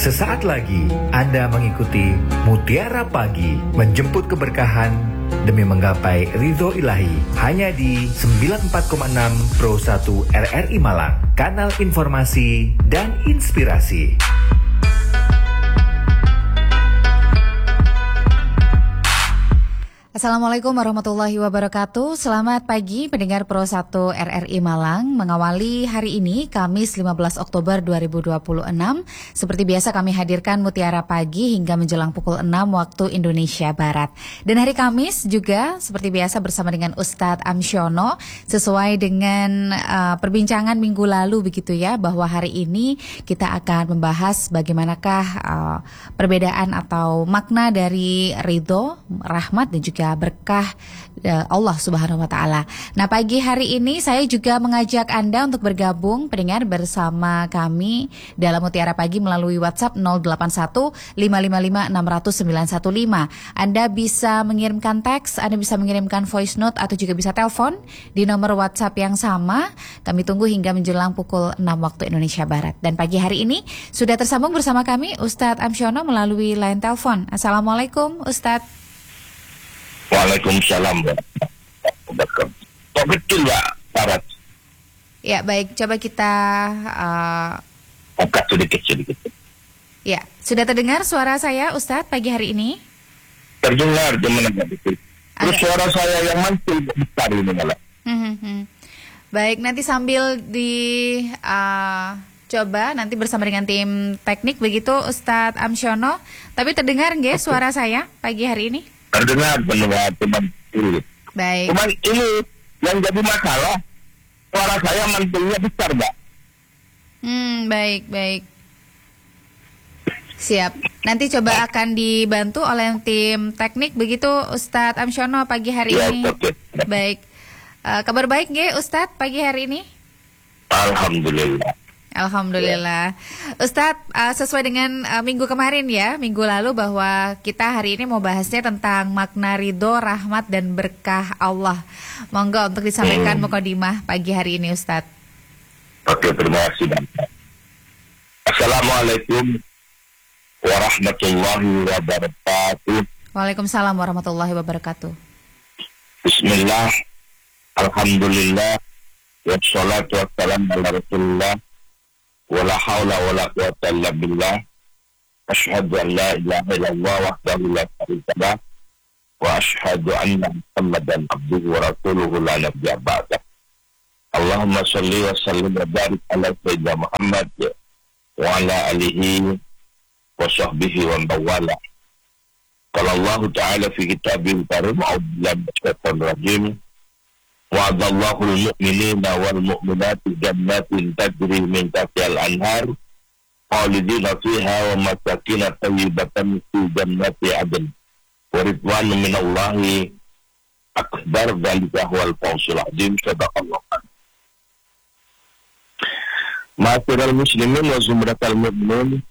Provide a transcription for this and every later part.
Sesaat lagi Anda mengikuti Mutiara Pagi, menjemput keberkahan demi menggapai ridho ilahi, hanya di 94,6 Pro 1 RRI Malang, kanal informasi dan inspirasi. Assalamualaikum warahmatullahi wabarakatuh. Selamat pagi pendengar Pro 1 RRI Malang. Mengawali hari ini Kamis 15 Oktober 2026. Seperti biasa kami hadirkan Mutiara Pagi hingga menjelang pukul 6 waktu Indonesia Barat. Dan hari Kamis juga seperti biasa bersama dengan Ustadz Amsyono, sesuai dengan perbincangan minggu lalu begitu ya, bahwa hari ini kita akan membahas bagaimanakah perbedaan atau makna dari ridho, rahmat dan juga berkah Allah Subhanahu wa taala. Nah, pagi hari ini saya juga mengajak Anda untuk bergabung pendengar bersama kami dalam Mutiara Pagi melalui WhatsApp 081 555 600 915. Anda bisa mengirimkan teks, Anda bisa mengirimkan voice note atau juga bisa telepon di nomor WhatsApp yang sama. Kami tunggu hingga menjelang pukul 6 waktu Indonesia Barat. Dan pagi hari ini sudah tersambung bersama kami Ustadz Amsyono melalui line telepon. Assalamualaikum Ustadz. Waalaikumsalam. Kok betul Mbak Barat? Ya baik, coba kita angkat sedikit. Ya, sudah terdengar suara saya Ustadz pagi hari ini? Terdengar, gimana betul. Terus suara saya yang mantul besar ini malah. Baik, nanti sambil coba nanti bersama dengan tim teknik begitu Ustadz Amsyono. Tapi terdengar nggak suara saya pagi hari ini? Terdengar teman. Baik. Cuman ini yang jadi masalah, suara saya mantulnya besar, Mbak. Baik. Siap. Nanti coba akan dibantu oleh tim teknik begitu Ustadz Amsyono pagi hari ini. Okay. Baik. Kabar baik nggih Ustadz pagi hari ini? Alhamdulillah. Ustadz, sesuai dengan minggu kemarin ya, minggu lalu bahwa kita hari ini mau bahasnya tentang makna ridho, rahmat dan berkah Allah. Monggo untuk disampaikan mukadimah pagi hari ini Ustadz. Oke, terima kasih. Assalamualaikum warahmatullahi wabarakatuh. Waalaikumsalam warahmatullahi wabarakatuh. Bismillah, alhamdulillah, wassalatu wassalamu ala rasulullah, wala hawla wala quwwata illa billah, asyhadu an la ilaha illallah wahdahu la syarika lah, wa asyhadu anna Muhammadan abduhu wa rasuluhu la nabiyya ba'dah. Allahumma shalli wa sallim wa barik ala sayyidina Muhammad wa ala alihi wa sahbihi wa mawala. Qala Allah ta'ala fi kitabihil karim, a'udzu billahi minasyaitonir rajim. Wa'adallahu al-mu'minina wal-mu'minati jannatin tajri min tahtiha al-anhar khalidina fiha wa masakin thayyibatan fi jannati adn wa ridwanun minallahi akbar, dzalika huwal fawzul 'adzim. Sadaqallahu. Ma'asyiral muslimin wa zumratal mu'minin,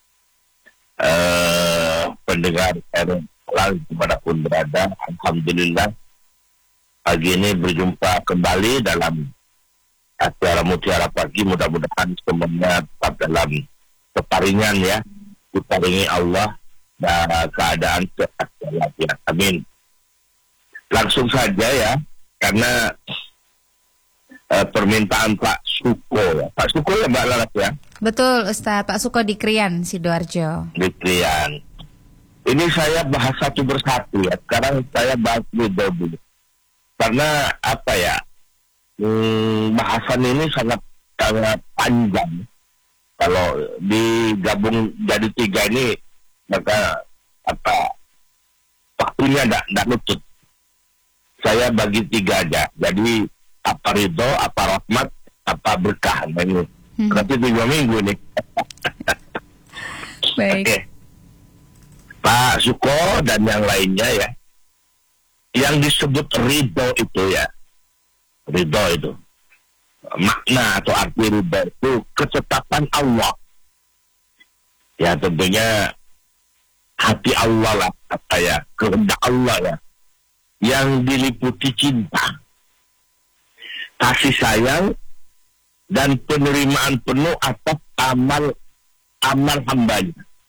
pendengar RRI dimanapun berada, alhamdulillah pagi ini berjumpa kembali dalam acara Mutiara Pagi. Mudah-mudahan semuanya tetap dalam keparingan ya, diparingi Allah dan keadaan sehat walafiat. Amin. Langsung saja ya, karena permintaan Pak Suko ya. Pak Suko ya Mbak Laras ya? Betul Ustadz, Pak Suko di Krian, Sidoarjo. Di Krian. Ini saya bahas satu persatu ya. Sekarang saya bahas dulu. Karena apa ya, bahasan ini sangat panjang. Kalau digabung jadi 3 ini, maka waktunya tidak nutut. Saya bagi 3 aja. Jadi apa ridho, apa rahmat, apa berkah. Ini berarti 3 minggu nih. Baik. Oke. Pak Suko dan yang lainnya ya, yang disebut ridho itu ya, ridho itu makna atau arti ridho itu ketetapan Allah ya, tentunya hati Allah lah, kehendak Allah ya, yang diliputi cinta, kasih sayang dan penerimaan penuh atas amal hambanya.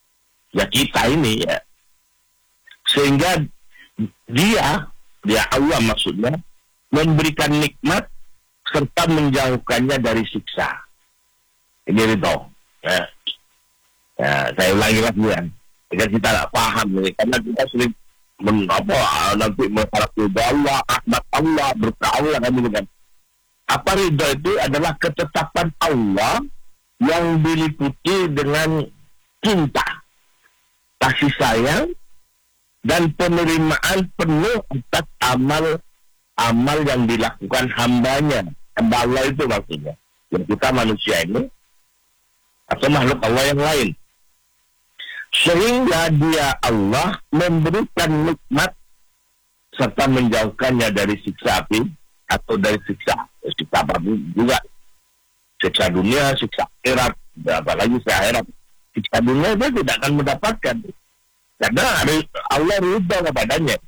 ya kita ini ya. Sehingga dia Allah maksudnya memberikan nikmat serta menjauhkannya dari siksa. Ini ridho. Ya, saya ulangi lagi ya. Agar kita tak paham ini, karena kita sering nanti masalah ridho Allah, rahmat Allah, berkah Allah kan gitu kan. Apa ridho itu adalah ketetapan Allah yang diliputi dengan cinta, kasih sayang, dan penerimaan penuh atas amal yang dilakukan hambanya. Hamba Allah itu maksudnya. Yang kita manusia ini atau makhluk Allah yang lain. Sehingga dia Allah memberikan nikmat serta menjauhkannya dari siksa api atau dari siksa apapun juga. Siksa dunia, siksa akhirat, apalagi siksa akhirat. Siksa dunia dia tidak akan mendapatkan. Karena Allah ridha kepadanya.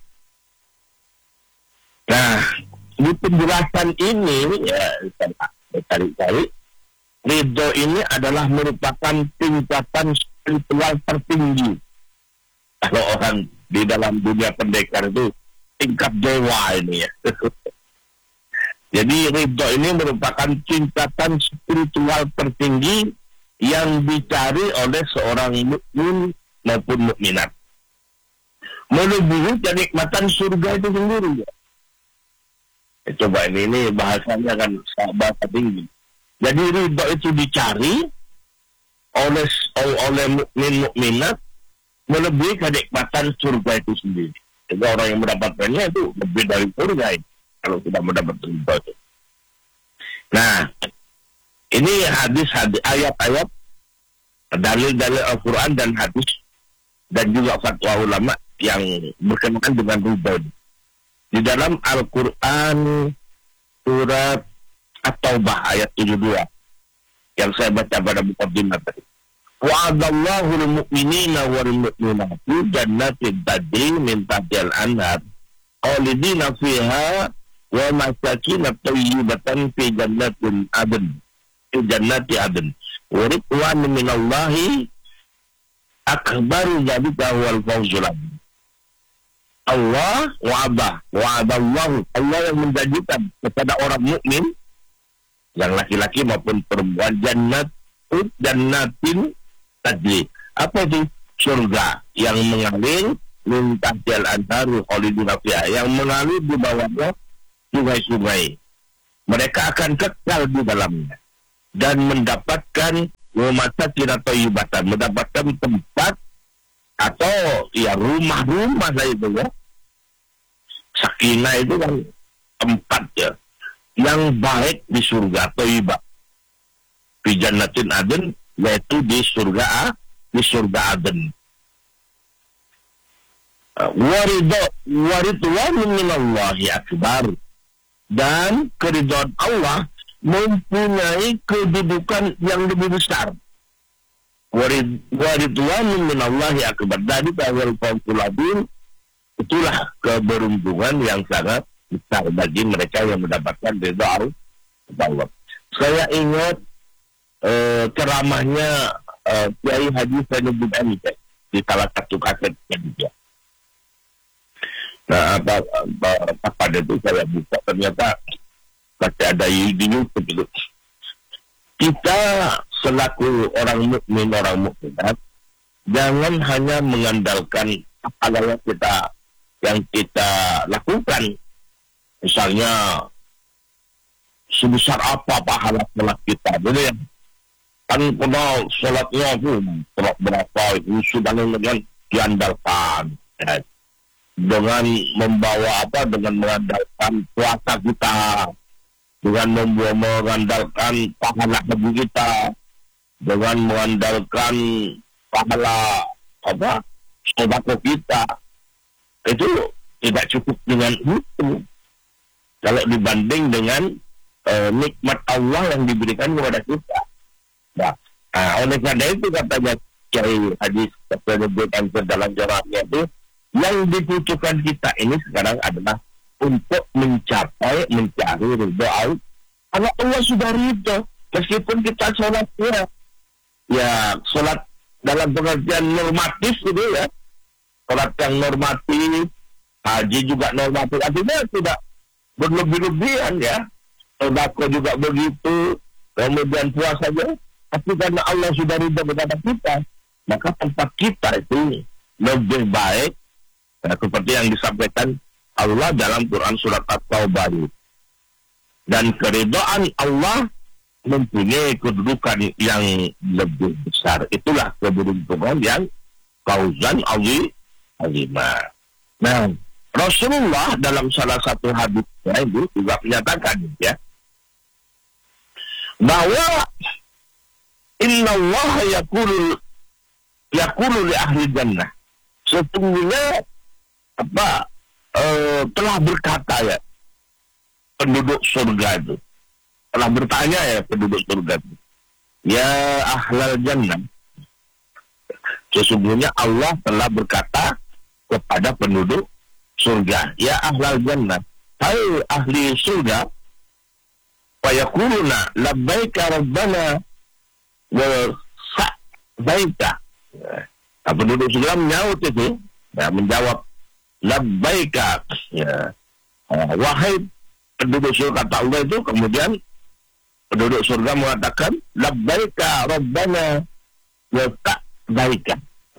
Nah, di penjelasan ini ya cari-cari ridho ini adalah merupakan tingkatan spiritual tertinggi. Kalau orang di dalam dunia pendekar itu tingkat dewa ini ya. Jadi ridho ini merupakan tingkatan spiritual tertinggi yang dicari oleh seorang mukmin maupun mukminat. Melebihi kenikmatan surga itu sendiri ya. Coba ini bahasanya kan bahasa tinggi. Jadi ridho itu dicari oleh mukminat melebihi kenikmatan surga itu sendiri. Jadi orang yang mendapatkannya itu lebih dari surga itu, kalau kita mendapat ridho itu. Nah, ini hadis ayat-ayat, dalil-dalil Al-Quran dan hadis dan juga fatwa ulama yang berkenaan dengan ridho. Di dalam Al-Quran surat At-Taubah ayat 72 yang saya baca pada muqaddimah tadi. Wa'adallahu al-mu'minina wal-mu'minati jannatin tajri min tahtihal anhar khalidina fiha wa masakin thayyibatan fi jannatin adn. Fi jannati adn. Wa ridwan minallahi akbaru dzalika wal fawzul adzim. Allah wa'adallahu, Allah yang menjanjikan kepada orang mukmin yang laki-laki maupun perempuan jannatin tadi. Apa itu? Surga yang mengalir min tahtihal anharu khalidina fiha, yang mengalir di bawahnya sungai-sungai. Mereka akan kekal di dalamnya dan mendapatkan masakin atau ibatan, mendapatkan tempat atau ya rumah-rumah lah itu ya. Sakinah itu kan tempat ya yang baik di surga atau ibadah. Fi jannatin adn, yaitu di surga Aden. Waridwan minallahi akbar, dan keridhaan Allah mempunyai kedudukan yang lebih besar. Waridwan minallahi akbar, dari awal fawzul adzim, itulah keberuntungan yang sangat besar bagi mereka yang mendapatkan ridha Allah. Saya ingat ceramahnya Kiai Haji Zainuddin Amil di salah satu kasetnya dia. Nah, pada itu saya buka, ternyata masih ada di YouTube itu. Kita selaku orang mukminat, jangan hanya mengandalkan apa yang kita lakukan. Misalnya sebesar apa pahala sholat kita, jadi kan kalau sholatnya itu berapa itu sudah dengan diandalkan ya. Dengan membawa dengan mengandalkan puasa kita, dengan mengandalkan pahala haji kita, dengan mengandalkan pahala sedekah kita, itu tidak cukup dengan itu kalau dibanding dengan nikmat Allah yang diberikan kepada kita. Nah, oleh karena itu katanya Kiai Haji Zainuddin dalam jawabannya itu, yang dibutuhkan kita ini sekarang adalah untuk mencari ridho Allah. Karena Allah sudah ridho, meskipun kita sholat ya sholat dalam pengertian normatif gitu ya. Sholat yang normatif, haji juga normatif. Artinya tidak berlebih-lebihan ya. Sedekah juga begitu, kemudian puasa saja. Tapi karena Allah sudah ridha kepada kita, maka tempat kita itu lebih baik. Ya, seperti yang disampaikan Allah dalam Quran surat At-Taubah. Dan keridhaan Allah mempunyai kedudukan yang lebih besar. Itulah keberuntungan yang fauzan azimah. Nah, Rasulullah dalam salah satu hadisnya itu juga menyatakan ya, bahwa innallaha yaqulu li ahli jannah. Sesungguhnya telah berkata ya penduduk surga itu. Telah bertanya ya penduduk surga itu. Ya ahlal jannah. Sesungguhnya Allah telah berkata kepada penduduk surga, ya ahlal jannah, hai ahli surga, wa yaquluna labbaika rabbana wa sa'baika. Nah, penduduk surga menyaut itu, ya, menjawab labbaika, ya. Wahai penduduk surga, kata Allah itu, kemudian penduduk surga mengatakan labbaika rabbana wa sa'baika.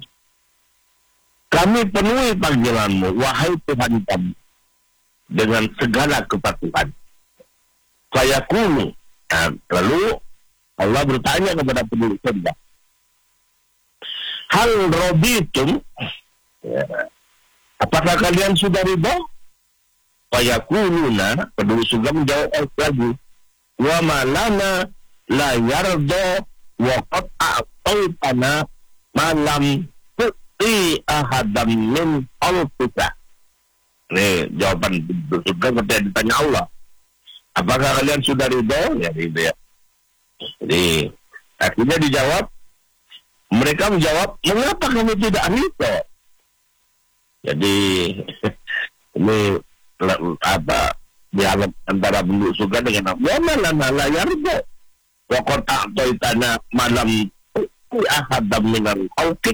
Kami penuhi panggilanmu, wahai Tuhan kami, dengan segala kepatuhan. Fayaqulu. Nah, lalu Allah bertanya kepada penduduk surga, hal raditum, ya, apakah kalian sudah ridha? Fayaquluna, penduduk surga menjawab lagi, wa ma lana la yarda wa qad a'taytana ma lam ahadam min al-qita. Ini jawaban surga ketika ditanya Allah, apakah kalian sudah ridho? Ya ridho ya. Jadi akhirnya dijawab, mereka menjawab, mengapa kami tidak ridho? Jadi ini dialog antara penduduk surga dengan Allah. Mana la yardo wa qad a'taytana malam ahadam min al-qita.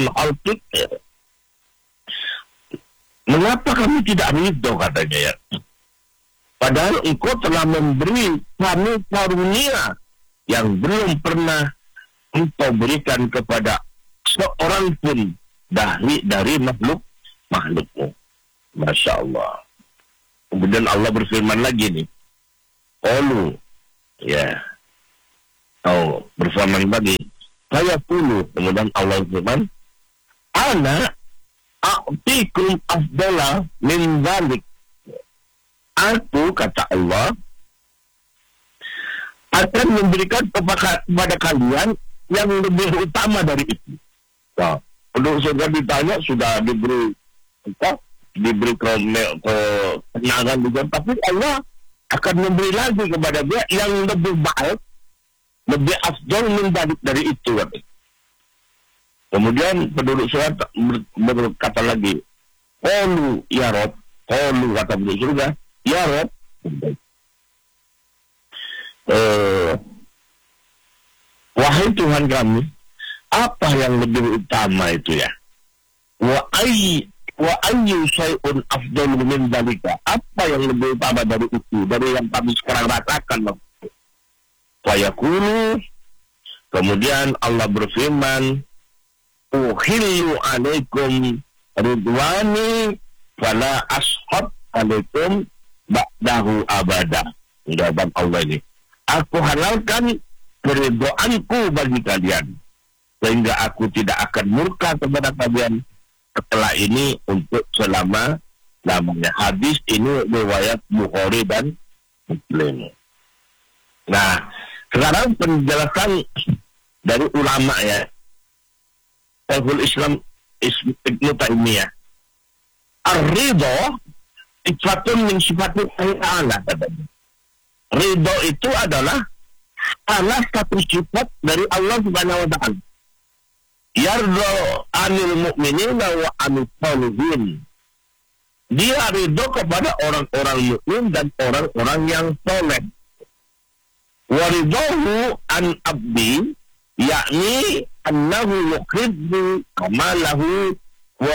Mengapa kami tidak ridho, katanya ya? Padahal engkau telah memberi kami karunia yang belum pernah engkau berikan kepada seorang pun dari makhlukmu. Masya Allah. Kemudian Allah berfirman lagi nih, qalu, ya, berfirman lagi, fayaqulu, kemudian Allah berfirman, ana a'tikum afdala min dzalik. Aku, kata Allah, akan memberikan kepada kalian yang lebih utama dari itu. Nah, penduduk surga ditanya, sudah diberi kemenangan juga, tapi Allah akan memberi lagi kepada dia yang lebih baik, lebih afdal min dzalik dari itu. Kemudian penduduk surga berkata lagi, qalu ya Rabb, qalu, kata penduduk surga, ya Rabb, wahai Tuhan kami, apa yang lebih utama itu ya? Wa ayyu syai'un afdalu min dzalika? Apa yang lebih utama dari itu, dari yang kami sekarang rasakan? Wa yaqulu, kemudian Allah berfirman, uhillu alaikum ridwani fala ashab alaikum ba'dahu abada. Jawaban Allah ini, aku halalkan keridhoanku bagi kalian, sehingga aku tidak akan murka kepada kalian setelah ini untuk selama-lamanya. Hadis ini riwayat Bukhari dan Muslim. Nah, sekarang penjelasan dari ulama ya, Syekhul Islam Ibnu Taimiyah. Ar-ridho sifatun min sifatil Allah, katanya. Ridho itu adalah salah satu sifat dari Allah Subhanahu wa taala. Yardo anil mu'minina wa anil sholihin. Dia ridho kepada orang-orang mukmin dan orang-orang yang soleh. Wa ridhohu an abdi, yakni annahu yuhibbu kamalahu wa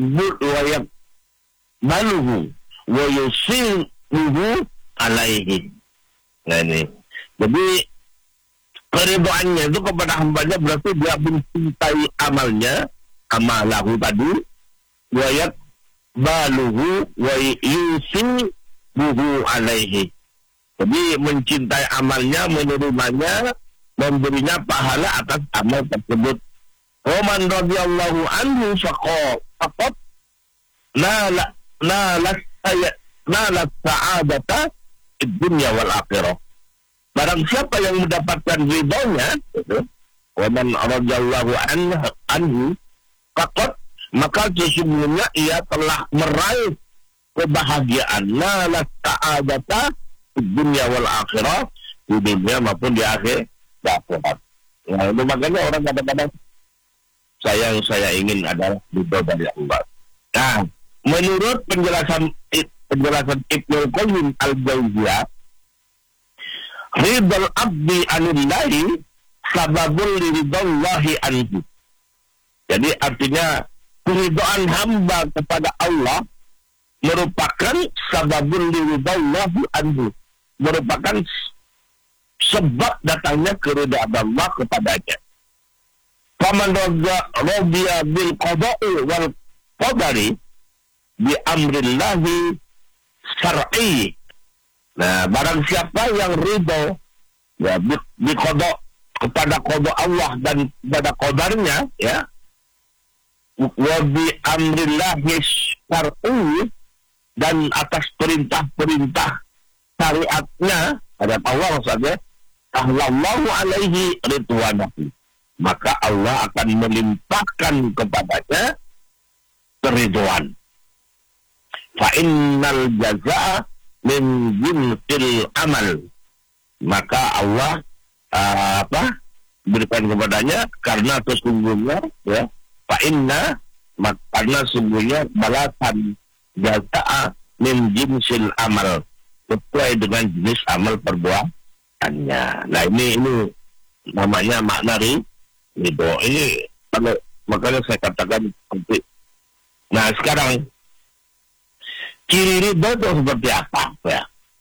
yaqbaluhu wa yusiruhu alaihi. Nah ini. Jadi keridoannya itu kepada hambanya berarti dia mencintai amalnya, amalahu tadi, wa yaqbaluhu wa yusiruhu alaihi. Jadi mencintai amalnya, menerimanya, memberinya pahala atas amal tersebut. Waman radhiyallahu anhu faqat nala sa'adata di dunia wal akhirah. Barang siapa yang mendapatkan ridhonya, waman radhiyallahu anhu faqat, maka sesungguhnya ia telah meraih kebahagiaan, nala sa'adata di dunia wal akhirah, di dunia maupun di akhirat. Nah, itu makanya orang kadang-kadang saya ingin adalah ridho dari Allah. Nah, menurut penjelasan Ibnu Qayyim al-Jauziyah, ridhal abdi anillahi sababul liridhallahi anhu. Jadi artinya keridhaan hamba kepada Allah merupakan sababul liridhallahi anhu, merupakan sebab datangnya keridhaan Allah kepadanya. Faman radiya bil qada'i wal qadari bi amrillahi syar'i. Nah, barang siapa yang ridho ya di qada kepada qada Allah dan pada qadarnya, ya, wa bi amrillahi syar'i, dan atas perintah-perintah syariatnya ada Allah maksudnya, ahlallahu alaihi ridwanahu, maka Allah akan melimpahkan kepadanya keridhaan. Fa innal jazaa min jinsil amal, maka Allah berikan kepadanya karena sesungguhnya, ya, fa inna, karena sesungguhnya balasan jazaa min jinsil amal, sesuai dengan jenis amal perbuatannya. Nah ini namanya makna ridho. Ini makanya saya katakan seperti. Nah sekarang ciri ridho itu seperti apa? Ya.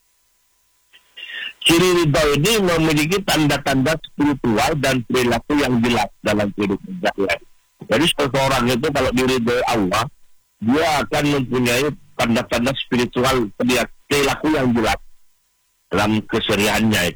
Ciri ridho ini memiliki tanda-tanda spiritual dan perilaku yang jelas dalam kehidupan sehari-hari. Jadi seseorang itu kalau diridhoi Allah, dia akan mempunyai tanda-tanda spiritual, perilaku yang jelas dalam kesehariannya.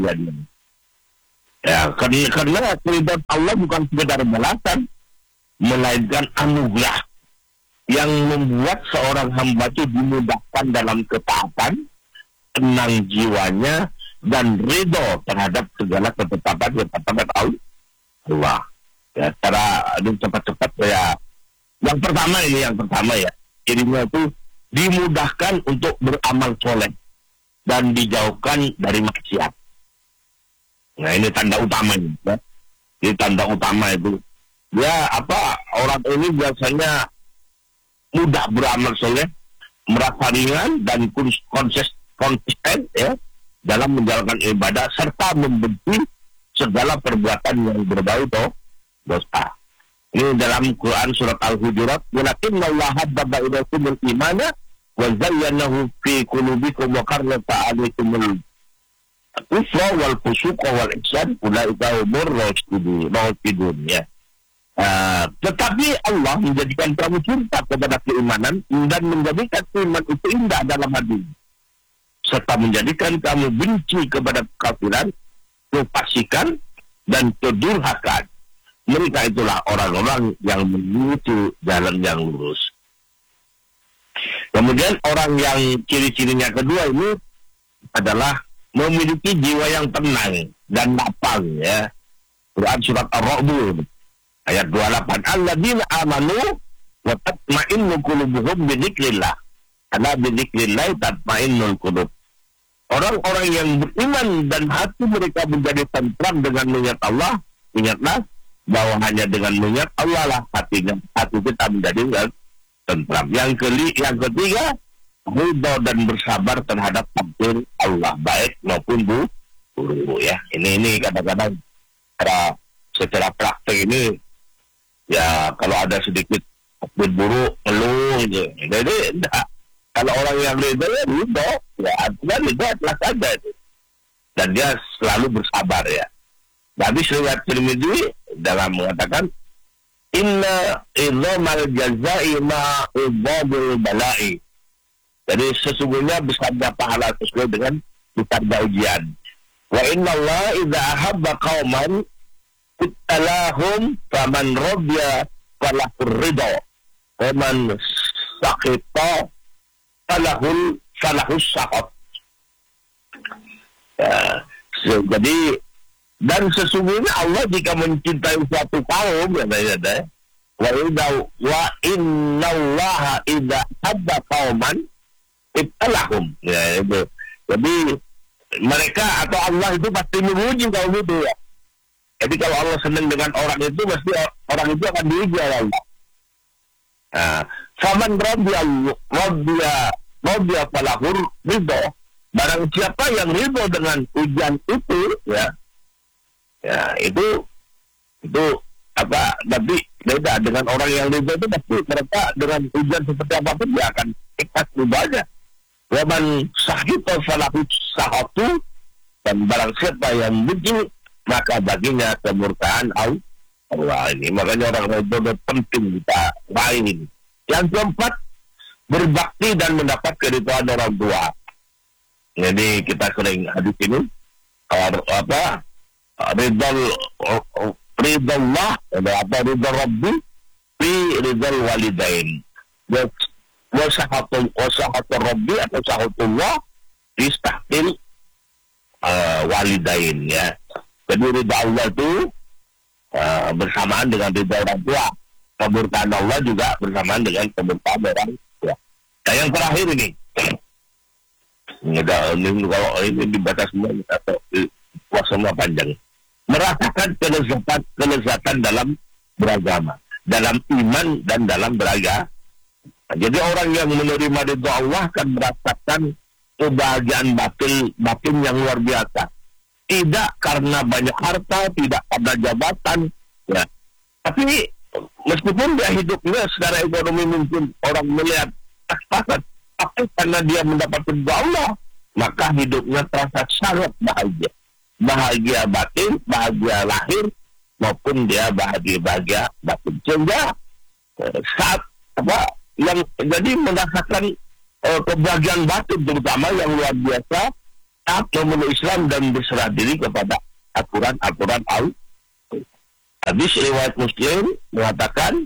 Ya, karena keridhaan Allah bukan sekedar balasan, melainkan anugerah yang membuat seorang hamba itu dimudahkan dalam ketaatan, tenang jiwanya, dan ridho terhadap segala ketetapan Allah. Ya, secara cepat-cepat ya. Yang pertama ya, cirinya itu dimudahkan untuk beramal soleh dan dijauhkan dari maksiat. Nah ini tanda utamanya, ya. Ini tanda utama itu. Ya orang ini biasanya mudah beramal soleh, merasa ringan dan konsisten, ya, dalam menjalankan ibadah serta membenci segala perbuatan yang berbau dosa. Ini dalam Quran surat Al-Hujurat, "Walakinna Allah habbaba ilaikumul imana wa zayyanahu fi qulubikum wa karrata 'alaikumul kufra wal fusuqa wal ihsan ulaika humur rasyidun." Ya. Tetapi Allah menjadikan kamu cinta kepada keimanan dan menjadikan iman itu indah dalam hati, serta menjadikan kamu benci kepada kekafiran, kefasikan, dan kedurhakaan. Mereka itulah orang-orang yang menuju jalan yang lurus. Kemudian orang yang ciri-cirinya kedua ini adalah memiliki jiwa yang tenang dan lapang, ya. Quran surat Ar-Ra'd ayat 28. Alladzina amanu wa tatma'innu qulubuhum bi dzikrillah. Ala bi dzikrillah tatma'innul qulub. Orang-orang yang beriman dan hati mereka menjadi tentram dengan mengingat Allah, ingatlah bahwa hanya dengan mengingat Allah lah hati kita menjadi tentram. Yang ketiga, ridho dan bersabar terhadap takdir Allah, baik maupun buruk, ya. Ini kadang-kadang secara praktek ini ya kalau ada sedikit buruk ngeluh gitu. Jadi kalau orang yang ridho ya ridho, ya artinya ridho telah saja itu. Dan dia selalu bersabar ya. Nabi riwayat Tirmidzi dalam mengatakan inna idzamal jazaa'i ma idzabil bala'i. Jadi sesungguhnya besarnya pahala sesuai dengan besarnya ujian. Wa inna Allah idza ahabba qauman ittalahum faman radiya falahur ridha wa man sakhita falahus sakhat. Ya, jadi dan sesungguhnya Allah jika mencintai suatu kaum ya wa innallaha idza habba qauman ibtalahum ya itu. Jadi mereka atau Allah itu pasti menguji kaum itu ya. Jadi kalau Allah senang dengan orang itu pasti orang itu akan diuji oleh Allah. Nah, faman radiya falahur ridha. Barang siapa yang ridho dengan ujian itu ya itu apa, tapi beda dengan orang yang ridho itu pasti mereka dengan ujian seperti apapun dia akan ikhlas ribanya. Waman sakhita falahu sahatu, dan barang siapa yang benci maka baginya kemurkaan Allah. Ini makanya orang ridho penting kita main. Yang keempat, berbakti dan mendapat keridhaan orang tua. Jadi kita sering hadis ini apa ridallah atau ridal rabbi fi ridal walidain wa sahatul rabbi atau sahatullah fi tahtil walidain ya. Jadi ridha Allah itu bersamaan dengan ridha orang tua, kemurkaan Allah juga bersamaan dengan kemurkaan orang tua. Nah yang terakhir ini kalau ini dibaca semua atau puasanya panjang, merasakan kelezatan dalam beragama, dalam iman dan dalam beragama. Jadi orang yang menerima ridha Allah akan merasakan kebahagiaan batin yang luar biasa. Tidak karena banyak harta, tidak karena jabatan, ya. Tapi meskipun dia hidupnya secara ekonomi mungkin orang melihat pas-pasan, tapi karena dia mendapat ridha Allah, maka hidupnya terasa sangat bahagia. Bahagia batin, bahagia lahir, maupun dia bahagia batin. Sehingga saat yang jadi merasakan kebahagiaan batin terutama yang luar biasa saat memeluk Islam dan berserah diri kepada aturan-aturan Allah. Hadis riwayat Muslim mengatakan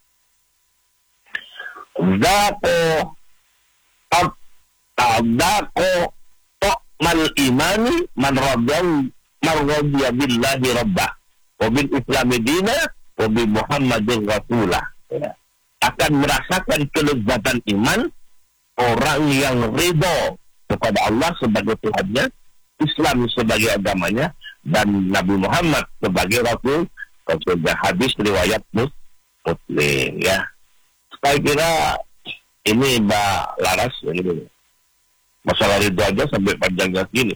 mal imani man radiya billahi rabbah wa bil islami dina wa bi muhammadin rasulah. Akan merasakan kelezatan iman orang yang ridho kepada Allah sebagai Tuhannya, Islam sebagai agamanya, dan Nabi Muhammad sebagai Rasul. Hadis riwayat Muslim ya. Saya kira ini Mbak Laras ini masalah ridho aja sampai panjangnya gini.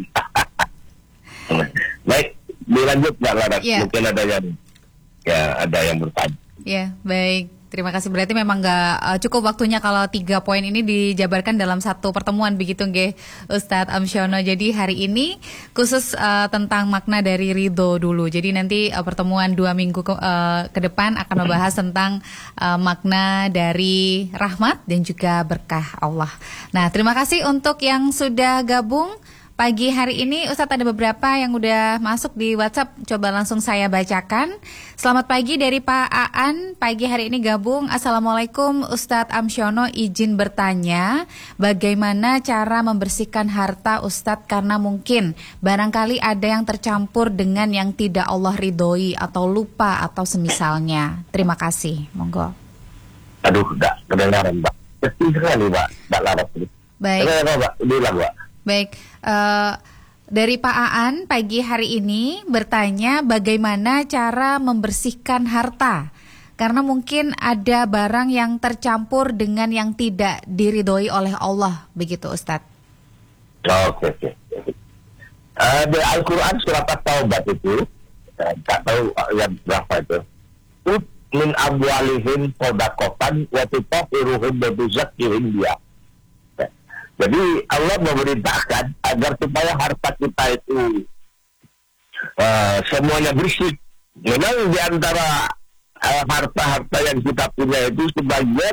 Baik, dilanjut Mbak Laras. Yeah. Mungkin ada yang bertanya. Ya, baik. Terima kasih. Berarti memang nggak cukup waktunya kalau 3 poin ini dijabarkan dalam satu pertemuan begitu nggih, Ustadz Amsyono. Jadi hari ini khusus tentang makna dari ridho dulu. Jadi nanti pertemuan 2 minggu ke depan akan membahas tentang makna dari rahmat dan juga berkah Allah. Nah, terima kasih untuk yang sudah gabung pagi hari ini. Ustadz, ada beberapa yang udah masuk di WhatsApp, coba langsung saya bacakan. Selamat pagi dari Pak Aan, pagi hari ini gabung. Assalamualaikum Ustadz Amsyono, izin bertanya, bagaimana cara membersihkan harta Ustadz, karena mungkin barangkali ada yang tercampur dengan yang tidak Allah ridhoi atau lupa atau semisalnya. Terima kasih, monggo. Aduh, enggak kedengaran Mbak. Kecil sekali Mbak Laras. Baik. Mbak, bilang Mbak. Baik, dari Pak Aan pagi hari ini bertanya bagaimana cara membersihkan harta, karena mungkin ada barang yang tercampur dengan yang tidak diridhoi oleh Allah, begitu Ustadz. Oke. Di Al-Quran surat At-Taubah itu Tak tahu yang berapa itu. Min abwalihim sodakotan wa tutahhiruhum wa tuzakkihim dia. Jadi Allah memerintahkan agar supaya harta kita itu semuanya bersih. Memang di antara harta-harta yang kita punya itu sebagian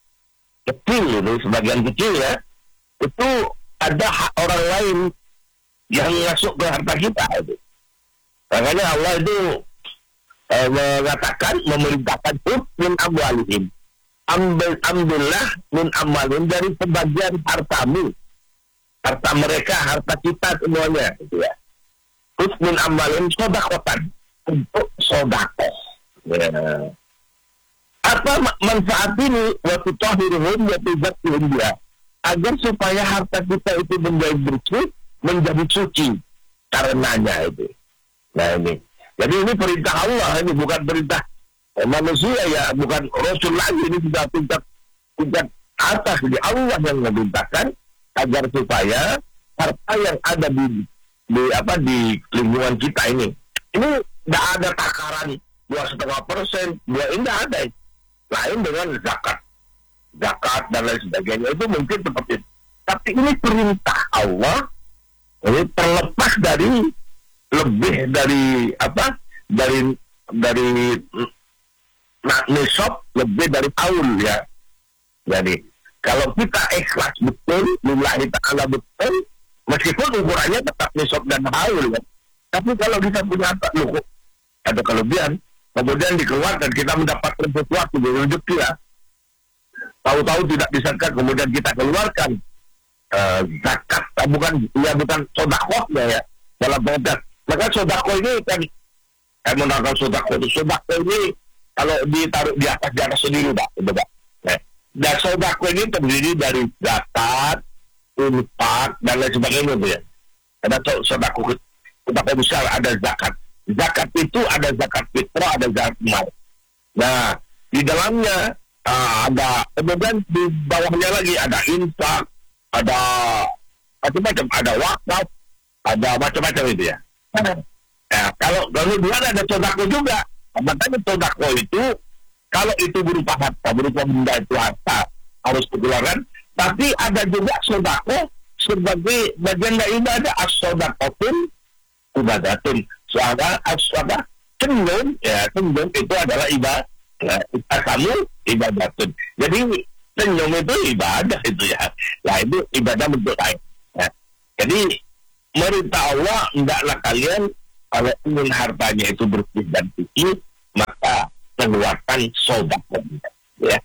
kecil ya, itu ada hak orang lain yang masuk ke harta kita itu. Makanya Allah itu mengatakan, memerintahkan min amwalihim, ambillah min amalin dari sebagian hartamu, harta mereka, harta kita semuanya gitu ya. Terus min amalin sodakotan, untuk sodakoh ya. Apa manfaat ini? Waktu tahiruhum waktu zakkihim dia, agar supaya harta kita itu menjadi bersih, menjadi suci karenanya itu. Nah ini, jadi ini perintah Allah, ini bukan perintah manusia ya, bukan Rasul lagi, ini sudah tingkat atas. Jadi Allah yang memerintahkan agar supaya harta yang ada di lingkungan kita ini tidak ada takaran 2,5%, ini tidak ada. Lain dengan zakat dan lain sebagainya, itu mungkin seperti itu. Tapi ini perintah Allah, ini terlepas dari lebih dari nisab, lebih dari taul ya. Jadi kalau kita ikhlas betul, lillahi ta'ala betul, meskipun ukurannya tetap nisab dan taul ya. Tapi kalau kita punya harta ada kelebihan, kemudian dikeluarkan, kita mendapatkan sesuatu dari rezeki ya, tahu-tahu tidak disangka, kemudian kita keluarkan zakat, bukan sodakohnya ya, dalam pengertian. Maka sodakoh ini kan, menerangkan sodakoh ini kalau ditaruh di atas sendiri Pak. Dan sodakoh ini terdiri dari zakat, infak dan lain sebagainya ya. Ada sodakoh besar, ada zakat. Zakat itu ada zakat fitrah, ada zakat mal. Nah, di dalamnya ada, kemudian di bawahnya lagi ada infak, ada macam-macam, ada wakaf, ada macam-macam itu ya. Nah, kalau kemudian ada sodako juga. Makanya sodako itu, kalau itu berupa harta, berupa benda itu harta, harus dikeluarkan. Tapi ada juga sodako sebagai bagian dari ibadah. As-sodakotun ibadatun. Soalnya as-sodak cenderung itu adalah ibadah. Kamu ibadatun. Jadi senyum itu ibadah itu ya. Nah itu ibadah bentuk lain. Nah, jadi merintah Allah, hendaklah kalian kalau ingin hartanya itu bersih dan suci, maka keluarkan sedekah. Ya.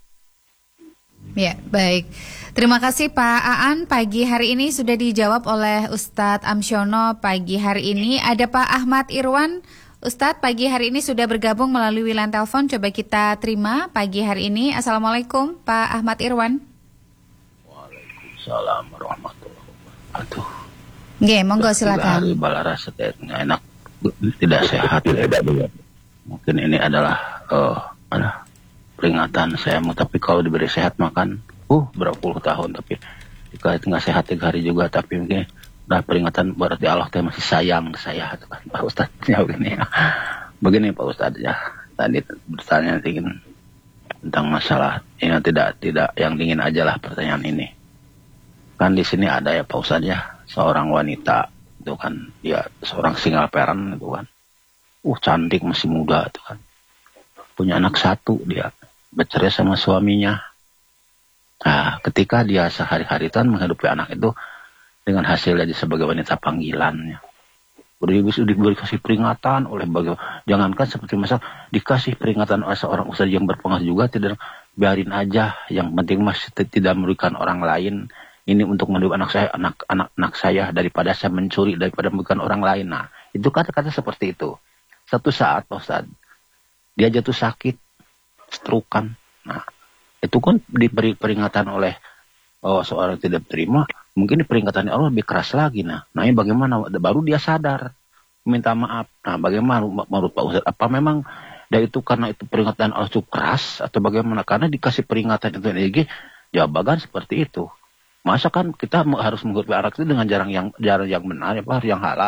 Ya, baik. Terima kasih Pak Aan. Pagi hari ini sudah dijawab oleh Ustadz Amsyono. Pagi hari ini ada Pak Ahmad Irwan. Ustadz, pagi hari ini sudah bergabung melalui line telepon. Coba kita terima pagi hari ini. Assalamualaikum Pak Ahmad Irwan. Waalaikumsalam warahmatullahi wabarakatuh. Nggih, monggo silakan. Hari Balaras nggak enak, tidak sehat. Mungkin ini adalah peringatan saya. Tapi kalau diberi sehat makan berapa puluh tahun, tapi jika nggak sehat 3 hari juga, tapi mungkin udah peringatan, berarti Allah masih sayang saya, itu kan Pak Ustadz ya. Begini Pak Ustadz ya, tadi bertanya tentang masalah ini, tidak yang dingin aja lah pertanyaan ini. Kan di sini ada ya Pak Ustadz ya, seorang wanita itu kan, dia seorang single parent itu kan, cantik, masih muda itu kan, punya anak 1, dia bercerai sama suaminya. Nah, ketika dia sehari-hari itu menghidupi anak itu dengan hasilnya dia sebagai wanita panggilannya, dikasih peringatan oleh jangankan seperti misal dikasih peringatan oleh seorang ustadz yang berpengaruh juga, tidak biarin aja, yang penting masih tidak merugikan orang lain. Ini untuk mendidik anak saya daripada saya mencuri, daripada merugikan orang lain. Nah, itu kata-kata seperti itu. Satu saat Pak Ustadz, dia jatuh sakit, stroke kan. Nah, itu kan diberi peringatan oleh seorang yang tidak terima, mungkin peringatan Allah lebih keras lagi. Nah ini bagaimana? Baru dia sadar, minta maaf. Nah, bagaimana menurut Pak Ustadz? Apa memang dia itu karena itu peringatan Allah cukup keras, atau bagaimana? Karena dikasih peringatan itu lagi, jawaban seperti itu. Masa kan kita harus menghidupi anak itu dengan jalan yang benar, yang halal.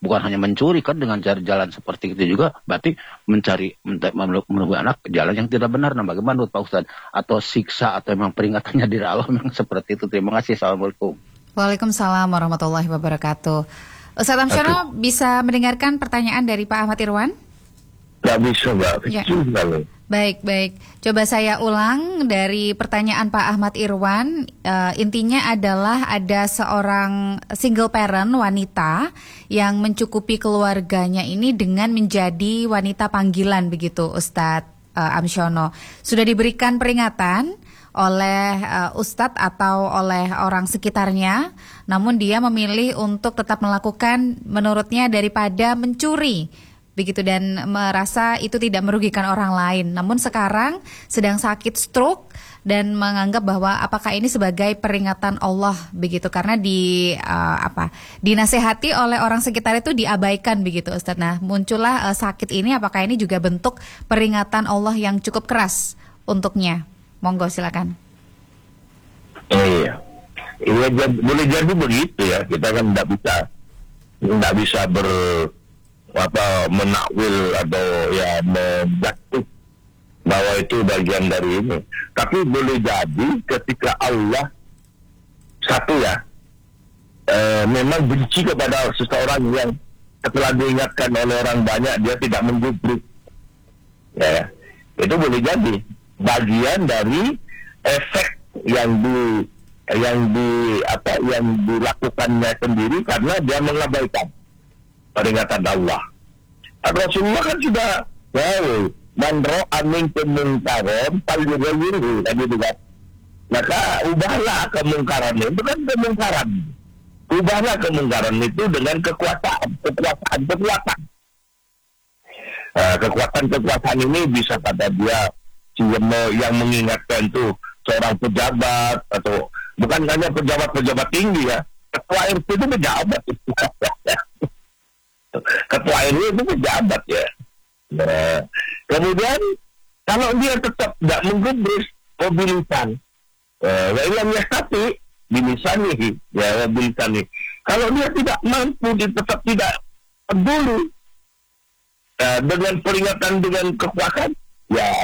bukan hanya mencuri kan, dengan cari jalan seperti itu juga berarti menemui anak jalan yang tidak benar. Nah, bagaimana menurut Pak Ustadz? Atau siksa atau memang peringatannya dari Allah memang seperti itu? Terima kasih. Assalamualaikum. Waalaikumsalam warahmatullahi wabarakatuh. Ustadz Amsyono bisa mendengarkan pertanyaan dari Pak Ahmad Irwan? Nggak bisa, Mbak. Ya. Kecil sekali. Baik. Coba saya ulang dari pertanyaan Pak Ahmad Irwan. Intinya adalah ada seorang single parent wanita yang mencukupi keluarganya ini dengan menjadi wanita panggilan begitu, Ustadz Amsyono. Sudah diberikan peringatan oleh Ustadz atau oleh orang sekitarnya, namun dia memilih untuk tetap melakukan menurutnya daripada mencuri. Begitu, dan merasa itu tidak merugikan orang lain. Namun sekarang sedang sakit stroke dan menganggap bahwa apakah ini sebagai peringatan Allah begitu, karena dinasehati oleh orang sekitar itu diabaikan begitu, Ustaz. Nah, muncullah sakit ini, apakah ini juga bentuk peringatan Allah yang cukup keras untuknya? Monggo silakan. Iya, boleh jadi begitu ya. Kita kan tidak bisa menakwil atau ya menjatuh bahwa itu bagian dari ini. Tapi boleh jadi ketika Allah memang benci kepada seseorang yang setelah diingatkan oleh orang banyak dia tidak menggubris. Ya, itu boleh jadi bagian dari efek yang dilakukannya sendiri karena dia mengabaikan peringatan Allah. Rasulullah kan sudah man ra'a minkum munkaran falyughayyirhu, tadi juga. Maka ubahlah kemungkaran itu kan kemungkaran. Ubahlah kemungkaran itu dengan kekuatan. Kekuatan ini bisa pada dia yang mengingatkan itu seorang pejabat, atau bukan hanya pejabat tinggi ya. Ketua RT itu pejabat. Ketua RW itu pejabat ya. Nah, kemudian kalau dia tetap tidak menggubris mobilisan, ilangnya hati bilisanihi, ya mobilisani. Kalau dia tidak mampu, dia tetap tidak peduli dengan peringatan dengan kekuatan, ya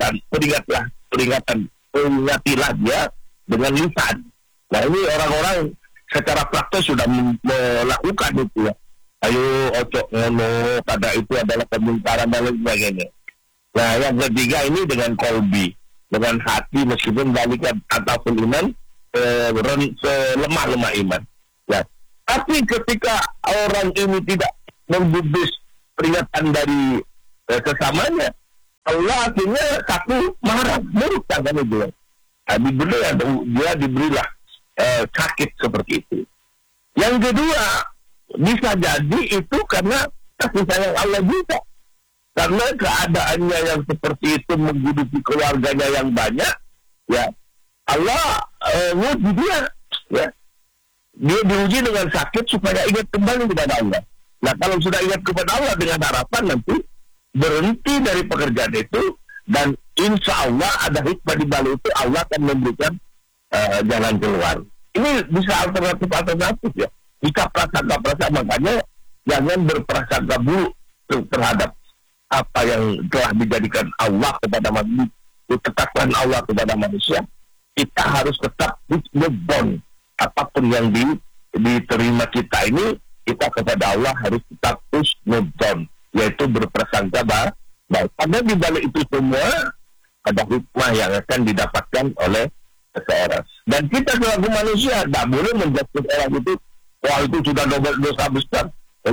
peringatilah dia dengan lisan. Nah, ini orang-orang secara praktis sudah melakukan itu ya. Ayo ocok ngono, pada itu adalah kemungkaran dan lain sebagainya. Nah, yang ketiga ini dengan kolbi, dengan hati meskipun balikan ataupun iman selemah-lemah iman. Ya. Tapi ketika orang ini tidak menggubris peringatan dari sesamanya, Allah akhirnya marah, murka kan itu. Dia diberilah sakit seperti itu. Yang kedua, bisa jadi itu karena kasih sayang Allah juga. Karena keadaannya yang seperti itu menghidupi keluarganya yang banyak, ya Allah nguji dia, ya. Dia diuji dengan sakit supaya ingat kembali kepada Allah. Nah, kalau sudah ingat kepada Allah dengan harapan nanti berhenti dari pekerjaan itu, dan insya Allah ada hikmah di balik itu, Allah akan memberikan jalan keluar. Ini bisa alternatif ya. Jika prasangka, makanya jangan berprasangka buruk terhadap apa yang telah dijadikan Allah kepada manusia, ketetapan Allah kepada manusia. Kita harus tetap husnuzon. Apapun yang diterima kita ini, kita kepada Allah harus tetap husnuzon, yaitu berprasangka baik. Karena di balik itu semua ada hikmah yang akan didapatkan oleh seseorang. Dan kita sebagai manusia tidak boleh menjatuhkan orang itu, wah itu sudah dosa besar.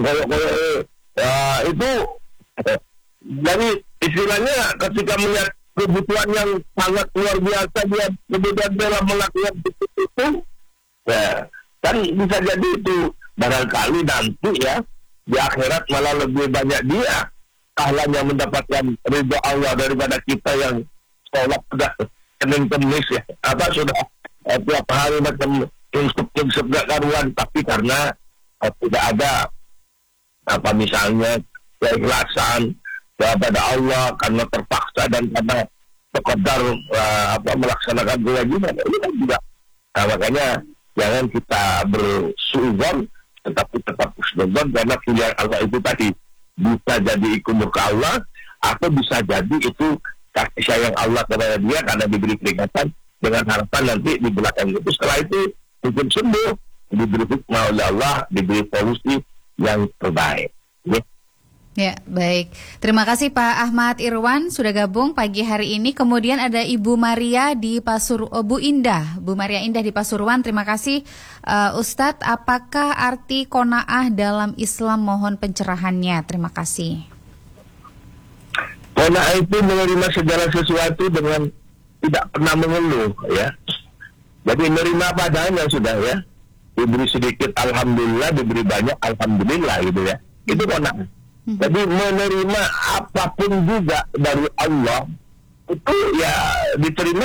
Itu dari istilahnya ketika melihat kebutuhan yang sangat luar biasa, dia kemudian dalam melakukan itu, ya, kan bisa jadi itu barangkali nanti ya di akhirat malah lebih banyak dia pahalanya mendapatkan ridha Allah daripada kita yang sholat sudah Senin Kemis ya, sudah tiap hari macam insuk gak karuan, tapi karena tidak ada misalnya keikhlasan kepada Allah, karena terpaksa dan karena sekedar melaksanakan kewajiban, ini kan juga. Nah, makanya jangan kita bersuudzon tetapi tetap husnudzon karena pilihan Allah itu tadi bisa jadi ikut murka Allah atau bisa jadi itu kasih sayang Allah kepada dia karena diberi peringatan dengan harapan nanti di belakang itu setelah itu mungkin sembuh, diberi hikmah oleh Allah, diberi solusi yang terbaik. Ya, baik. Terima kasih Pak Ahmad Irwan sudah gabung pagi hari ini. Kemudian ada Ibu Maria di Bu Maria Indah di Pasuruan. Terima kasih Ustadz. Apakah arti qanaah dalam Islam? Mohon pencerahannya. Terima kasih. Qanaah itu menerima segala sesuatu dengan tidak pernah mengeluh, ya. Jadi menerima padanya sudah, ya. Diberi sedikit alhamdulillah, diberi banyak alhamdulillah gitu ya. Itu qanaah. Jadi menerima apapun juga dari Allah itu ya diterima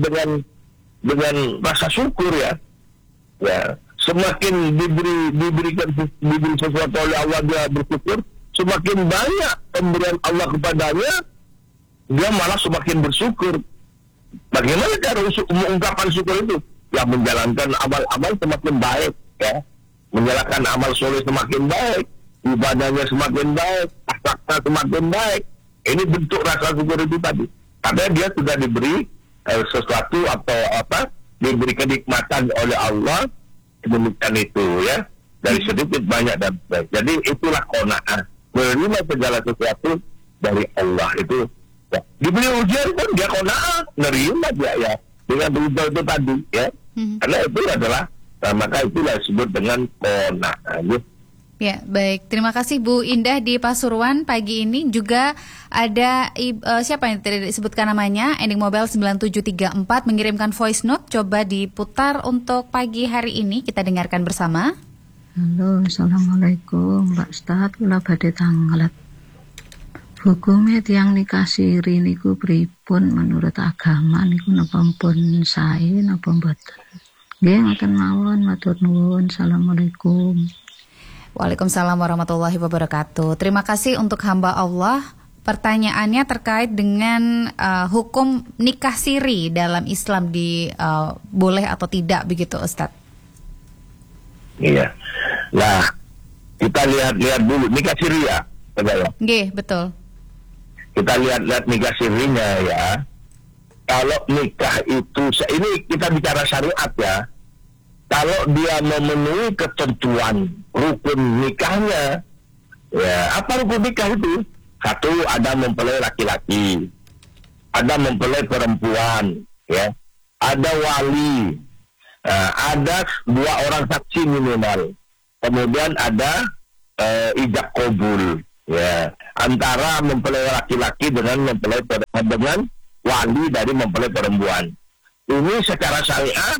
dengan rasa syukur, ya. Ya, semakin diberi sesuatu oleh Allah dia bersyukur, semakin banyak pemberian Allah kepadanya, dia malah semakin bersyukur. Bagaimana cara mengungkapkan syukur itu? Ya menjalankan amal-amal semakin baik, ya. Menjalankan amal soleh semakin baik, ibadahnya semakin baik, akhlaknya semakin baik. Ini bentuk rasa syukur itu tadi. Karena dia sudah diberi sesuatu atau diberi kenikmatan oleh Allah, demikian itu, ya. Dari sedikit banyak dan baik. Jadi itulah qanaah. Menerima segala sesuatu dari Allah itu. Ya. Diberi ujian pun dia qanaah, menerima dia, ya. Dengan berita itu tadi, ya. Karena itu adalah, maka itulah disebut dengan qanaah. Ya, baik. Terima kasih Bu Indah di Pasuruan pagi ini. Juga ada siapa yang tidak disebutkan namanya, ending mobile 9734 mengirimkan voice note. Coba diputar untuk pagi hari ini, kita dengarkan bersama. Halo, Assalamualaikum Mbak Ustaz, kula badhe tanglet. Hukume tiyang nikah siri niku pripun menurut agama niku, napa pun sae napa mboten? Nggih, ngoten mawon, matur nuwun. Assalamualaikum. Waalaikumsalam warahmatullahi wabarakatuh. Terima kasih untuk hamba Allah. Pertanyaannya terkait dengan hukum nikah siri dalam Islam boleh atau tidak begitu Ustadz? Iya. Nah, kita lihat dulu nikah siri ya. Nggih, betul. Kita lihat nikah sirinya ya. Kalau nikah itu, ini kita bicara syariat ya. Kalau dia memenuhi ketentuan rukun nikahnya, ya apa rukun nikah itu? Satu, ada mempelai laki-laki, ada mempelai perempuan, ya, ada wali, ada 2 orang saksi minimal, kemudian ada ijab kabul, ya, antara mempelai laki-laki dengan mempelai dengan wali dari mempelai perempuan. Ini secara syariat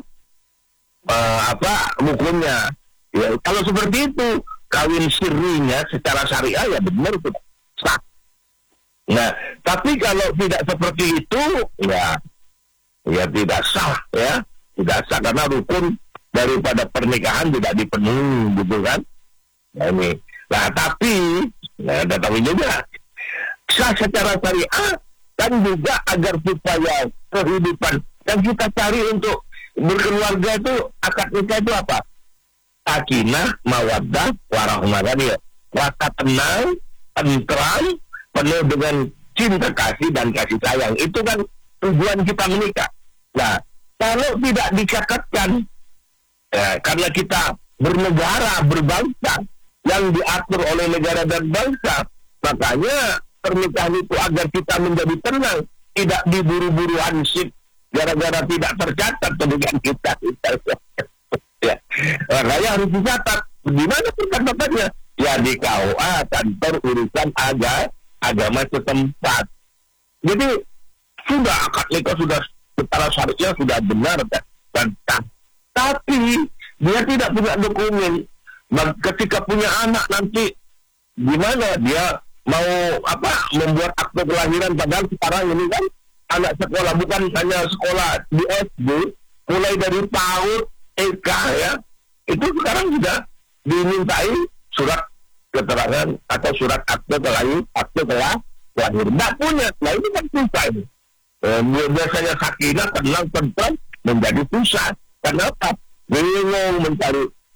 hukumnya, ya. Kalau seperti itu kawin sirinya secara syariah ya benar itu sah. Nah, tapi kalau tidak seperti itu ya tidak sah, ya, tidak sah karena rukun daripada pernikahan tidak dipenuhi, gitu kan. Nah, ini. Nah, tapi juga sah secara syariah dan juga agar supaya kehidupan yang kita cari untuk berkeluarga itu, akad nikah itu apa? Sakinah, mawaddah, warahmah, ya. Rasa tenang, tentram, penuh dengan cinta kasih dan kasih sayang. Itu kan tujuan kita menikah. Nah, kalau tidak dicakapkan, karena kita bernegara, berbangsa, yang diatur oleh negara dan bangsa, makanya pernikahan itu agar kita menjadi tenang, tidak diburu-buru ansip, gara-gara tidak tercatat pernikahan kita. Ya, makanya harus dicatat. Gimana tercatatannya? Ya di KUA, kantor urusan agama setempat. Jadi sudah akad nikah sudah secara syariah sudah benar dan sah. Tapi dia tidak punya dokumen. Ketika punya anak nanti gimana dia mau membuat akte kelahiran, padahal sekarang ini kan anak sekolah bukan hanya sekolah di SD, mulai dari PAUD, TK, ya, itu sekarang sudah dimintai surat keterangan atau surat akte kelahir, nggak punya. Nah ini kan susah ini. Biasanya sakinah, tenang, tentram menjadi susah. Kenapa? Bingung mencari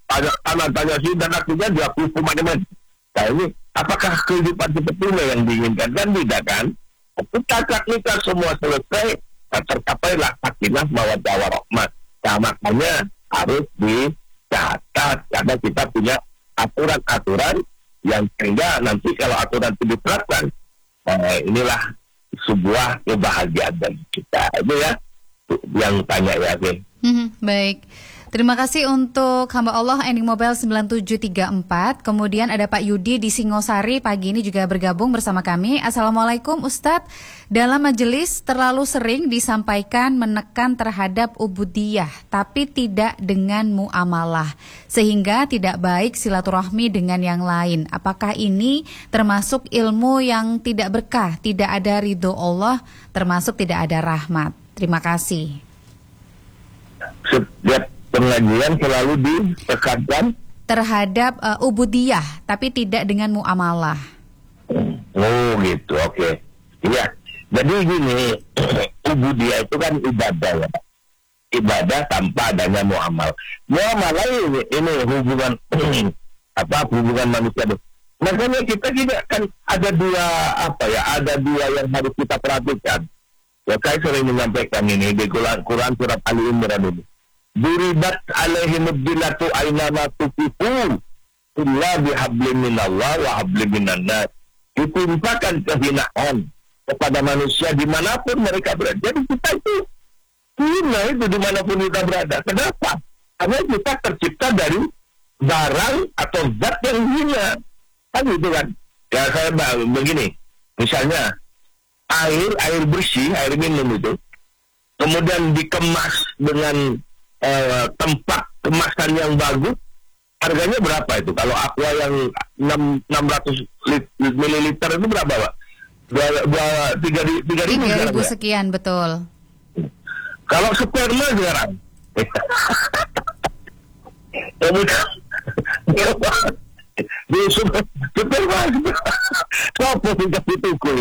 tanya sih dan akhirnya dia kufu macam-macam. Nah ini apakah kehidupan seperti ini yang diinginkan? Kan tidak kan? Ketika akad nikah semua selesai, tercapailah sakinah mawaddah warahmah. Nah makanya harus dicatat karena kita punya aturan-aturan yang sehingga nanti kalau aturan itu diterapkan, inilah sebuah kebahagiaan bagi kita. Itu ya yang tanya ya, Vin. Baik. Terima kasih untuk hamba Allah ending mobile 9734. Kemudian ada Pak Yudi di Singosari pagi ini juga bergabung bersama kami. Assalamualaikum Ustadz. Dalam majelis terlalu sering disampaikan menekan terhadap ubudiyah, tapi tidak dengan muamalah, sehingga tidak baik silaturahmi dengan yang lain. Apakah ini termasuk ilmu yang tidak berkah, tidak ada ridho Allah, termasuk tidak ada rahmat? Terima kasih. Setiap pengajian selalu ditekankan terhadap ubudiyah, tapi tidak dengan muamalah. Oh gitu, oke. Iya, jadi gini, ubudiyah itu kan ibadah ya. Ibadah tanpa adanya muamal. Muamalah ini hubungan hubungan manusia. Makanya kita tidak kan ada dua yang harus kita perhatikan. Ya, saya sering menyampaikan ini di Quran surat Ali Imran ini. Duribat alaihim ad-dillatu aynama tuqifu illa bihablin minallah wa hablin minan nas. Ditimpakan kehinaan kepada manusia dimanapun mereka berada. Jadi kita itu hina itu dimanapun kita berada. Kenapa? Karena kita tercipta dari barang atau zat yang hina. Kan gitu kan? Ya saya begini, misalnya air bersih, air minum itu, kemudian dikemas dengan tempat kemasan yang bagus, harganya berapa itu? Kalau aqua yang 600 ml itu berapa, Pak? 3.000 sekian, betul. Kalau sperma sekarang kemudian di sperma apa sih kasih tukul?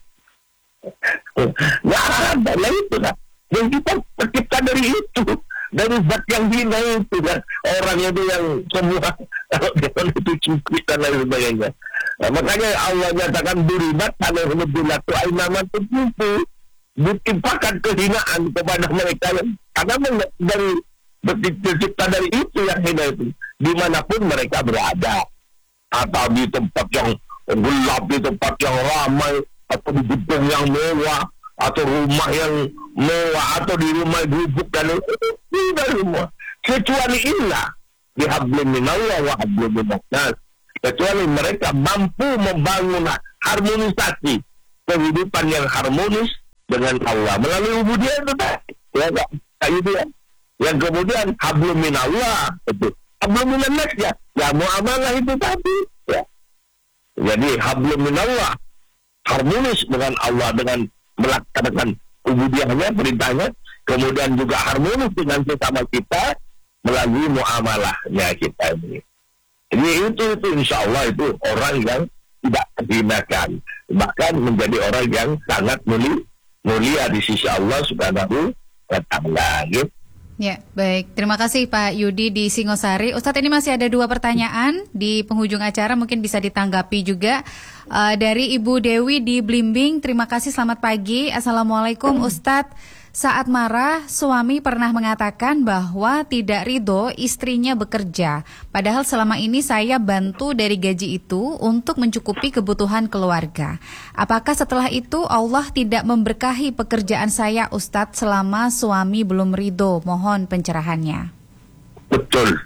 Nggak ada lah itu lah. Dan kita tercipta dari itu, dari zat yang hina itu kan. Orang itu yang semua kalau dia itu cukup dan lain sebagainya. Nah, makanya Allah nyatakan duribat alaihim ad-dillatu aynama tuqifu, ditimpakan kehinaan kepada mereka yang karena dari tercipta dari itu yang hina itu dimanapun mereka berada, atau di tempat yang gelap, di tempat yang ramai, atau di gedung yang mewah, atau rumah yang mewah, atau di rumah gubuk dan tidak semua. Kecuali inilah bihablin minallah wa hablin minan nas. Kecuali mereka mampu membangun harmonisasi kehidupan yang harmonis dengan Allah melalui ubudiyah itu tadi. Ya enggak? Kayak gitu ya. Yang kemudian hablum minallah itu. Hablum minan nas ya. Ya muamalah itu tadi. Ya. Jadi hablum minallah harmonis dengan Allah dengan melaksanakan ubudiyahnya, perintahnya, kemudian juga harmonis dengan sesama kita melalui muamalahnya kita ini. Jadi itu insya Allah itu orang yang tidak dihinakan, bahkan menjadi orang yang sangat mulia di sisi Allah Subhanahu wa Ta'ala. Gitu. Ya, baik. Terima kasih Pak Yudi di Singosari. Ustadz, ini masih ada 2 pertanyaan di penghujung acara, mungkin bisa ditanggapi juga. Dari Ibu Dewi di Blimbing, terima kasih, selamat pagi. Assalamualaikum Ustadz. Saat marah, suami pernah mengatakan bahwa tidak ridho istrinya bekerja. Padahal selama ini saya bantu dari gaji itu untuk mencukupi kebutuhan keluarga. Apakah setelah itu Allah tidak memberkahi pekerjaan saya, Ustadz, selama suami belum ridho? Mohon pencerahannya. Betul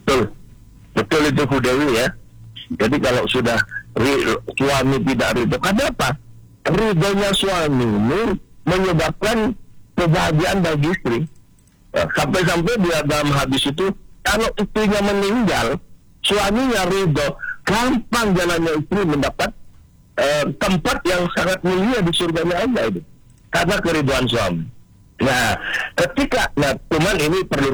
itu Bu Dewi ya. Jadi kalau sudah suami tidak ridho, kenapa? Ridhonya suami ini menyebabkan kebahagiaan bagi istri. Sampai-sampai dia dalam hadis itu, kalau istrinya meninggal, suaminya ridho, gampang jalannya istri mendapat tempat yang sangat mulia di surganya Allah itu, karena keridhaan suami. Nah, cuman ini perlu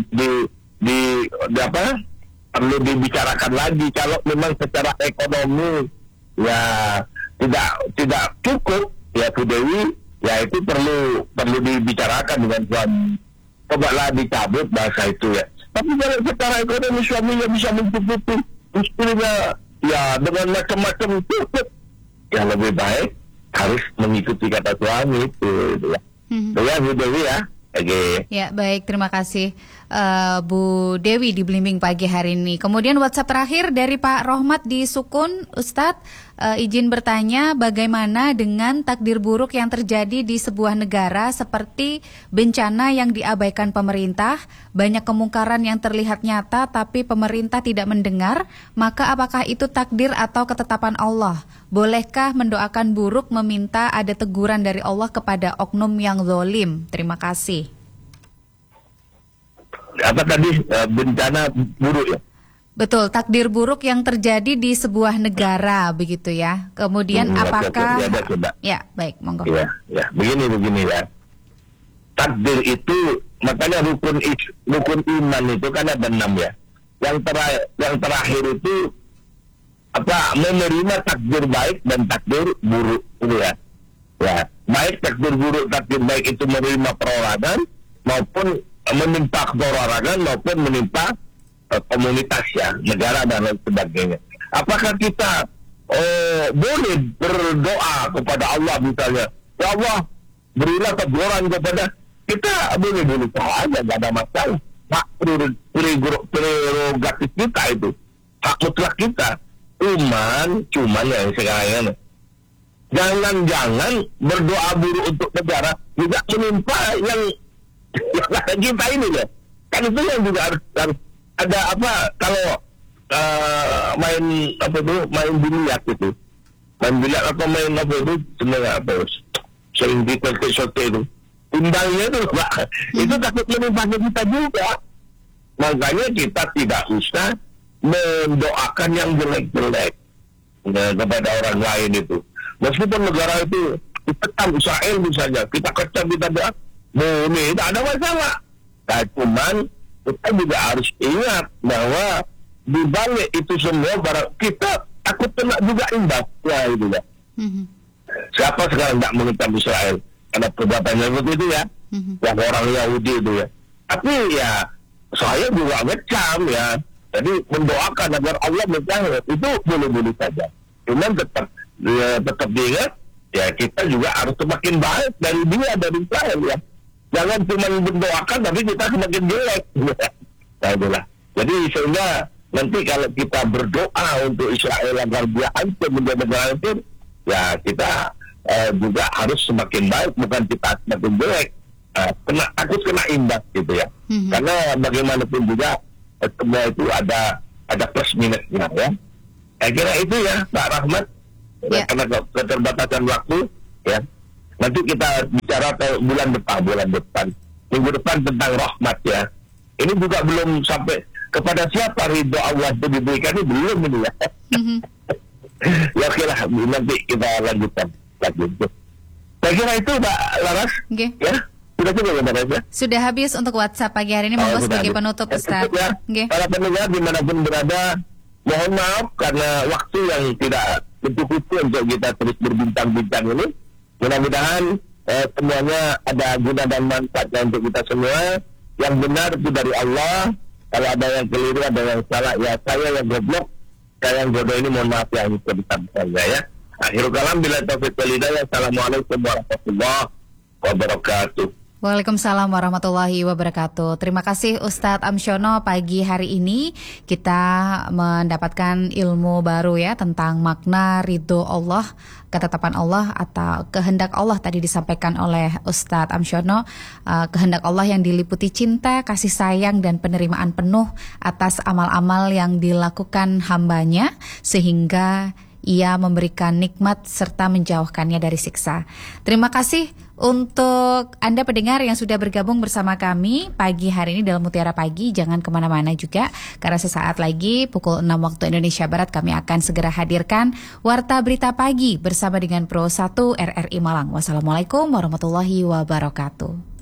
perlu dibicarakan lagi. Kalau memang secara ekonomi ya tidak cukup ya Bu Dewi, ya itu perlu dibicarakan dengan suami. Cobalah dicabut bahasa itu ya. Tapi kalau secara ekonomi suaminya bisa mencukupi istrinya ya dengan macam-macam cukup, ya lebih baik harus mengikuti kata suami itu ya. Ya Bu Dewi ya. Oke. Ya, baik, terima kasih Bu Dewi di Blimbing pagi hari ini. Kemudian WhatsApp terakhir dari Pak Rohmat di Sukun, Ustadz, izin bertanya bagaimana dengan takdir buruk yang terjadi di sebuah negara seperti bencana yang diabaikan pemerintah, banyak kemungkaran yang terlihat nyata tapi pemerintah tidak mendengar, maka apakah itu takdir atau ketetapan Allah? Bolehkah mendoakan buruk meminta ada teguran dari Allah kepada oknum yang zalim? Terima kasih. Apa tadi bencana buruk ya? Betul, takdir buruk yang terjadi di sebuah negara begitu ya. Kemudian apakah ya, baik, monggo. Ya, begini ya. Takdir itu makanya rukun iman itu kan ada 6 ya. Yang terakhir itu menerima takdir baik dan takdir buruk itu ya. Ya, baik takdir buruk, takdir baik itu menerima perorangan maupun menimpa perorangan maupun menimpa komunitas ya, negara dan lain sebagainya. Apakah kita boleh berdoa kepada Allah misalnya, ya Allah berilah teguran kepada kita, boleh saja, nggak ada masalah. Hak prerogatif kita itu, hak mutlak kita. Cuman ya sekarang jangan berdoa buruk untuk negara juga menimpa yang kita ini ya. Kan itu yang juga harus ada kalau main biliar gitu, main biliar atau main sebenarnya sering di shot itu undangnya itu itu takut menimpa kita juga. Makanya kita tidak usah mendoakan yang jelek-jelek kepada orang lain itu. Meskipun negara itu dikecam Israel misalnya, kita kecam, kita doa, boleh, tidak ada masalah. Nah, cuman kita juga harus ingat bahwa di balik itu semua barang kita takut kena juga imbas. Ya itu ya. Siapa sekarang tidak mengecam Israel karena perbuatannya begitu ya? Yang orang Yahudi itu ya. Tapi ya saya juga ngecam ya. Jadi mendoakan agar Allah menjauh itu boleh-boleh saja. Cuman tetap diingat ya, kita juga harus semakin baik dari dia, dari Israel ya. Jangan cuma mendoakan tapi kita semakin jelek. Nah itulah. Jadi sehingga nanti kalau kita berdoa untuk Israel agar dia hancur menjadi negara hancur, ya kita juga harus semakin baik, bukan kita semakin jelek. Takut kena imbas gitu ya. Karena bagaimanapun juga semua itu ada plus minusnya ya. Saya kira itu ya Pak Rahmat. Ya. Karena keterbatasan waktu ya. Nanti kita bicara ke bulan depan. Minggu depan tentang rahmat ya. Ini juga belum sampai kepada siapa ridho Allah itu diberikan, ini belum ini ya. Ya oke lah, nanti kita lanjutkan lagi. Saya kira itu Pak Laras. Ya. Sudah cukup ya? Sudah habis untuk WhatsApp pagi hari ini. Monggo sebagai penutup Ustaz. Ya. Para pendengar dimanapun berada, mohon maaf karena waktu yang tidak mencukupi untuk kita terus berbincang-bincang ini. Mudah-mudahan semuanya ada guna dan manfaatnya untuk kita semua. Yang benar itu dari Allah. Kalau ada yang keliru, ada yang salah, ya saya yang goblok, saya yang bodoh ini mohon maaf yang sebesar-besarnya ya. Akhirul kalam bila taufiq wal hidayah. Assalamualaikum warahmatullahi wabarakatuh. Waalaikumsalam warahmatullahi wabarakatuh. Terima kasih Ustadz Amsyono. Pagi hari ini kita mendapatkan ilmu baru ya tentang makna ridho Allah, ketetapan Allah atau kehendak Allah tadi disampaikan oleh Ustadz Amsyono. Kehendak Allah yang diliputi cinta, kasih sayang dan penerimaan penuh atas amal-amal yang dilakukan hambanya sehingga ia memberikan nikmat serta menjauhkannya dari siksa. Terima kasih untuk Anda pendengar yang sudah bergabung bersama kami pagi hari ini dalam Mutiara Pagi. Jangan kemana-mana juga, karena sesaat lagi pukul 6 waktu Indonesia Barat kami akan segera hadirkan Warta Berita Pagi bersama dengan Pro 1 RRI Malang. Wassalamualaikum warahmatullahi wabarakatuh.